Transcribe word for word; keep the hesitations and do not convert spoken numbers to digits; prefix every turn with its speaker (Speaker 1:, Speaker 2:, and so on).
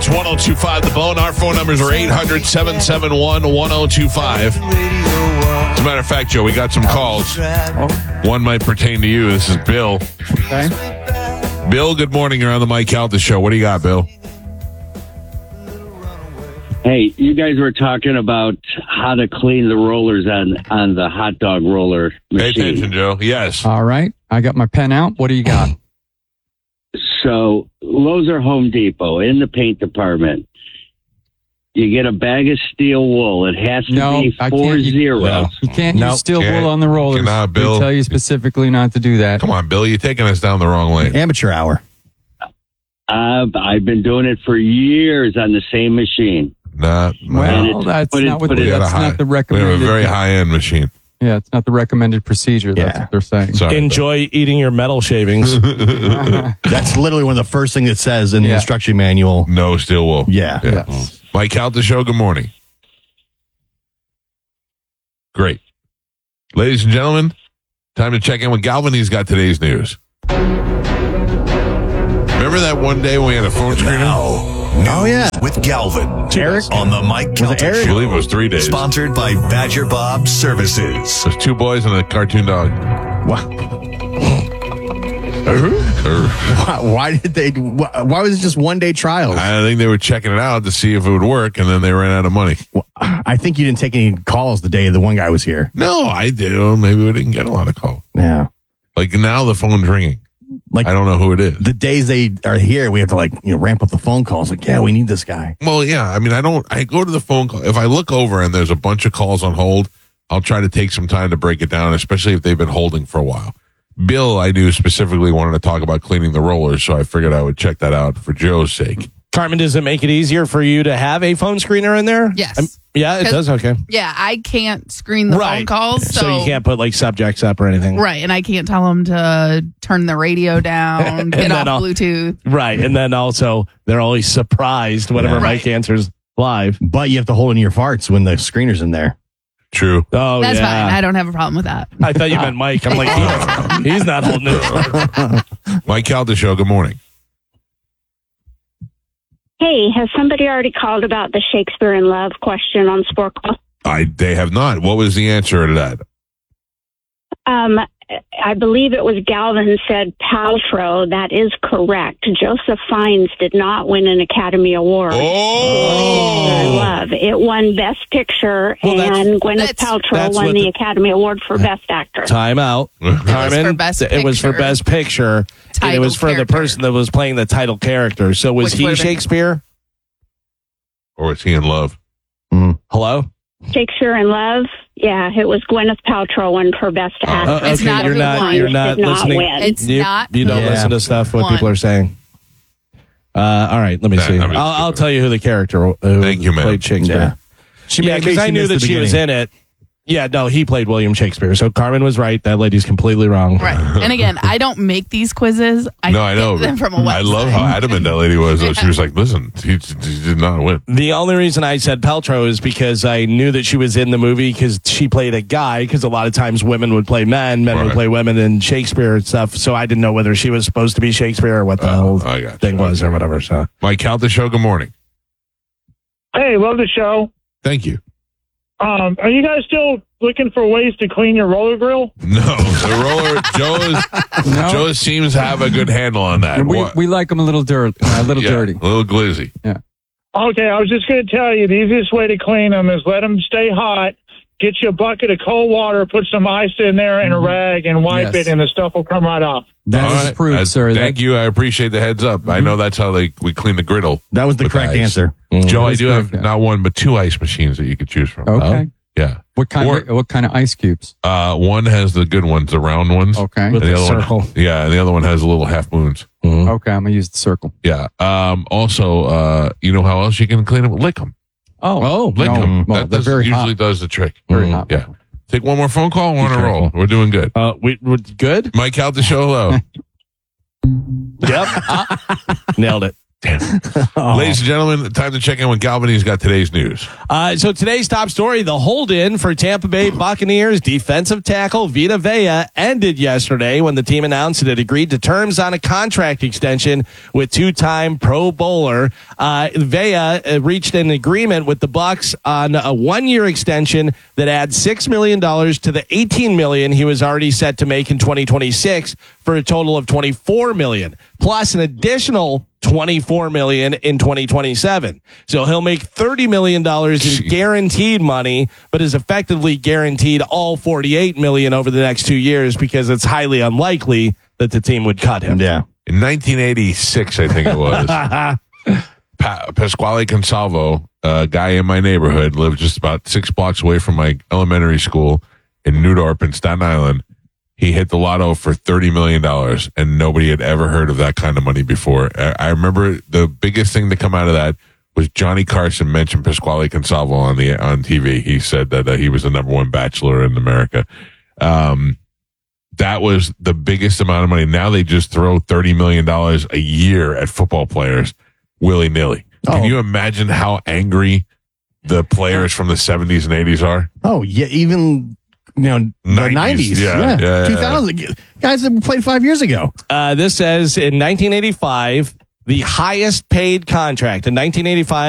Speaker 1: one oh two five The Bone. Our phone numbers are eight hundred, seven seven one, one oh two five. As a matter of fact, Joe, we got some calls. One might pertain to you. This is Bill.
Speaker 2: Okay.
Speaker 1: Bill, good morning. You're on the Mike Calta Show. What do you got, Bill?
Speaker 3: Hey, you guys were talking about how to clean the rollers on, on the hot dog roller machine.
Speaker 1: Pay attention, Joe. Yes.
Speaker 2: All right. I got my pen out. What do you got?
Speaker 3: So, Lowe's or Home Depot, in the paint department, you get a bag of steel wool. It has to
Speaker 2: No,
Speaker 3: be
Speaker 2: I
Speaker 3: four
Speaker 2: can't. You-
Speaker 3: zeros.
Speaker 1: No.
Speaker 2: You can't
Speaker 4: Nope.
Speaker 2: use steel
Speaker 1: Can't.
Speaker 2: wool on the rollers.
Speaker 1: Cannot, Bill.
Speaker 2: We tell you specifically not to do that.
Speaker 1: Come on, Bill. You're taking us down the wrong lane.
Speaker 4: Amateur hour.
Speaker 3: Uh, I've been doing it for years on the same machine.
Speaker 1: Nah,
Speaker 2: Well,
Speaker 3: it's-
Speaker 2: that's
Speaker 3: put it-
Speaker 2: not what
Speaker 3: put
Speaker 2: the,
Speaker 3: it-
Speaker 1: we got a
Speaker 2: that's
Speaker 1: high,
Speaker 2: not the
Speaker 1: we have
Speaker 2: recommended.
Speaker 1: a very high-end machine.
Speaker 2: Yeah, it's not the recommended procedure. That's
Speaker 4: Yeah.
Speaker 2: what they're saying.
Speaker 1: Sorry.
Speaker 5: Enjoy eating your metal shavings.
Speaker 4: That's literally one of the first things it says in the
Speaker 2: Yeah.
Speaker 4: instruction manual.
Speaker 1: No steel wool.
Speaker 4: Yeah.
Speaker 1: Yeah.
Speaker 2: Yes.
Speaker 1: Mike Calta Show, good morning. Great. Ladies and gentlemen, time to check in with Galvin. He's got today's news. Remember that one day when we had a phone screener?
Speaker 4: Oh, yeah.
Speaker 6: With Galvin.
Speaker 4: Eric?
Speaker 6: On the Mike Calta
Speaker 4: Eric?
Speaker 1: I
Speaker 6: Show.
Speaker 1: believe it was three days.
Speaker 6: Sponsored by Badger Bob Services.
Speaker 1: There's two boys and a cartoon dog.
Speaker 4: Why, why did they? Why, why was it just one day trials?
Speaker 1: I think they were checking it out to see if it would work, and then they ran out of money.
Speaker 4: I think you didn't take any calls the day the one guy was here.
Speaker 1: No, I do. Maybe we didn't get a lot of calls.
Speaker 4: Yeah.
Speaker 1: Like now the phone's ringing.
Speaker 4: Like
Speaker 1: I don't know who it is.
Speaker 4: the days they are here, we have to like you know ramp up the phone calls. Like, yeah, we need this guy.
Speaker 1: Well, yeah. I mean, I don't. I go to the phone call. If I look over and there's a bunch of calls on hold, I'll try to take some time to break it down, especially if they've been holding for a while. Bill, I knew specifically wanted to talk about cleaning the rollers, so I figured I would check that out for Joe's sake.
Speaker 5: Carmen, does it make it easier for you to have a phone screener in there?
Speaker 7: Yes.
Speaker 5: Um, yeah, it
Speaker 7: 'Cause-
Speaker 5: does. Okay.
Speaker 7: Yeah, I can't screen the
Speaker 5: Right.
Speaker 7: phone calls. So,
Speaker 5: So you can't put like subjects up or anything.
Speaker 7: Right, and I can't tell them to turn the radio down,
Speaker 5: And
Speaker 7: get
Speaker 5: then
Speaker 7: off
Speaker 5: I'll-
Speaker 7: Bluetooth.
Speaker 5: Right. And then also they're always surprised whenever
Speaker 7: Yeah.
Speaker 5: Mike
Speaker 7: Right.
Speaker 5: answers live.
Speaker 4: But you have to hold in your farts when the screener's in there.
Speaker 1: True.
Speaker 5: Oh,
Speaker 7: That's
Speaker 5: yeah.
Speaker 7: fine. I don't have a problem with that.
Speaker 5: I thought you meant Mike. I'm like, he- he's not holding it.
Speaker 1: Mike Calta Show, good morning.
Speaker 8: Hey, has somebody already called about the Shakespeare in Love question on Sport Call?
Speaker 1: I They have not. What was the answer to that?
Speaker 8: Um, I believe it was Galvin said Paltrow. That is correct. Joseph Fiennes did not win an Academy Award.
Speaker 1: Oh!
Speaker 8: In Love. It won Best Picture,
Speaker 5: Well, that's-
Speaker 8: and Gwyneth
Speaker 7: that's-
Speaker 8: Paltrow
Speaker 5: that's
Speaker 8: won
Speaker 5: what
Speaker 8: the
Speaker 5: the-
Speaker 8: Academy Award for Best Actress.
Speaker 5: Time out. Carmen,
Speaker 7: for Best
Speaker 5: it was for
Speaker 7: Picture.
Speaker 5: Best Picture. And it
Speaker 7: Title
Speaker 5: was for
Speaker 7: character.
Speaker 5: the person that was playing the title character. So was
Speaker 7: Which
Speaker 5: he
Speaker 7: would've been-
Speaker 5: Shakespeare?
Speaker 1: Or is he in love?
Speaker 5: Hello?
Speaker 8: Shakespeare in Love. Yeah, it was Gwyneth Paltrow won for Best Actress.
Speaker 5: Uh,
Speaker 7: It's
Speaker 5: okay,
Speaker 7: not
Speaker 5: you're
Speaker 7: who
Speaker 5: not.
Speaker 7: won.
Speaker 5: You're not
Speaker 8: Did not
Speaker 5: listening.
Speaker 8: win.
Speaker 7: It's
Speaker 5: you,
Speaker 7: not
Speaker 5: You don't
Speaker 4: Yeah.
Speaker 5: listen to stuff what
Speaker 7: Won.
Speaker 5: people are saying. Uh, all right, let me
Speaker 1: Nah,
Speaker 5: see.
Speaker 1: I'm
Speaker 5: I'll,
Speaker 1: just
Speaker 5: I'll
Speaker 1: kidding.
Speaker 5: tell you who the character who
Speaker 1: Thank you, man.
Speaker 5: played Shakespeare.
Speaker 4: Yeah. She
Speaker 5: Yeah,
Speaker 4: made-
Speaker 5: because
Speaker 4: she
Speaker 5: I knew
Speaker 4: missed
Speaker 5: that
Speaker 4: the
Speaker 5: she was
Speaker 4: beginning.
Speaker 5: in it. Yeah, no, he played William Shakespeare. So Carmen was right. That lady's completely wrong.
Speaker 7: Right. And again, I don't make these quizzes. I
Speaker 1: no, I know.
Speaker 7: get them from a website.
Speaker 1: I love how adamant that lady was. Though. She was like, listen, he, he did not win.
Speaker 5: The only reason I said Paltrow is because I knew that she was in the movie because she played a guy. Because a lot of times women would play men, men
Speaker 1: Right.
Speaker 5: would play women in Shakespeare and stuff. So I didn't know whether she was supposed to be Shakespeare or what the
Speaker 1: Oh,
Speaker 5: whole
Speaker 1: I got you.
Speaker 5: thing was or whatever. So
Speaker 1: Mike Calta Show, good morning.
Speaker 9: Hey, love the show.
Speaker 1: Thank you.
Speaker 9: Um, are you guys still looking for ways to clean your roller grill?
Speaker 1: No, the roller, Joe, is,
Speaker 2: No.
Speaker 1: Joe seems to have a good handle on that.
Speaker 2: And we,
Speaker 1: What-
Speaker 2: we like them a little dirt, a little
Speaker 1: yeah,
Speaker 2: dirty.
Speaker 1: A little glizzy.
Speaker 9: Okay, I was just going to tell you the easiest way to clean them is let them stay hot. Get you a bucket of cold water, put some ice in there and a rag, and wipe
Speaker 2: Yes.
Speaker 9: it, and the stuff will come right off.
Speaker 2: That
Speaker 1: All
Speaker 2: is
Speaker 1: right.
Speaker 2: approved,
Speaker 1: I-
Speaker 2: sir.
Speaker 1: Thank
Speaker 2: That,
Speaker 1: you. I appreciate the heads up. I know that's how they we clean the griddle.
Speaker 4: That was the
Speaker 1: with
Speaker 4: correct
Speaker 1: ice.
Speaker 4: answer.
Speaker 1: Joe, I
Speaker 2: That's
Speaker 1: do
Speaker 2: correct,
Speaker 1: have
Speaker 2: yeah.
Speaker 1: not one but two ice machines that you could choose from.
Speaker 2: Okay.
Speaker 1: Yeah.
Speaker 2: What kind?
Speaker 1: Or-
Speaker 2: of, what kind of ice cubes?
Speaker 1: Uh, one has the good ones, the round ones.
Speaker 2: Okay.
Speaker 5: with
Speaker 1: And
Speaker 5: the
Speaker 1: the other
Speaker 5: circle.
Speaker 1: one, yeah, and the other one has the little half moons.
Speaker 2: Okay, I'm gonna use the circle.
Speaker 1: Yeah. Um, also, uh, you know how else you can clean them? Lick them.
Speaker 2: Oh,
Speaker 4: Oh,
Speaker 1: Lick
Speaker 2: no,
Speaker 1: them.
Speaker 2: well,
Speaker 1: that
Speaker 2: they're
Speaker 1: does,
Speaker 2: very
Speaker 1: usually
Speaker 2: hot.
Speaker 1: does the trick.
Speaker 2: Very hot.
Speaker 1: Yeah. Take one more phone call. We're on a
Speaker 4: careful.
Speaker 1: roll. We're doing good.
Speaker 5: uh, we we're good.
Speaker 1: Mike out the show. Hello.
Speaker 5: Yep, nailed it.
Speaker 4: Oh.
Speaker 1: Ladies and gentlemen, time to check in with Galvin. He's got today's news.
Speaker 5: Uh, so today's top story, the hold-in for Tampa Bay Buccaneers defensive tackle Vita Vea ended yesterday when the team announced it had agreed to terms on a contract extension with two-time Pro Bowler. Uh, Vea uh, reached an agreement with the Bucs on a one-year extension that adds six million dollars to the eighteen million dollars he was already set to make in twenty twenty-six for a total of twenty-four million dollars, plus an additional twenty-four million dollars in twenty twenty-seven. So he'll make thirty million dollars in guaranteed money, but is effectively guaranteed all forty-eight million dollars over the next two years because it's highly unlikely that the team would cut him.
Speaker 4: Yeah.
Speaker 1: In nineteen eighty-six, I think it was, pa- Pasquale Consalvo, a guy in my neighborhood, lived just about six blocks away from my elementary school in Newdorp in Staten Island. He hit the lotto for thirty million dollars, and nobody had ever heard of that kind of money before. I, I remember the biggest thing to come out of that was Johnny Carson mentioned Pasquale Consalvo on the on T V. He said that uh, he was the number one bachelor in America. Um, that was the biggest amount of money. Now they just throw thirty million dollars a year at football players willy-nilly. Can
Speaker 4: Oh.
Speaker 1: you imagine how angry the players from the seventies and eighties are?
Speaker 4: Oh, yeah. Even, you know, the
Speaker 1: nineties,
Speaker 4: nineties.
Speaker 1: yeah,
Speaker 4: Yeah.
Speaker 1: yeah, yeah.
Speaker 4: two thousand. Guys that played five years ago.
Speaker 5: Uh, this says in nineteen eighty-five, the highest paid contract in nineteen eighty-five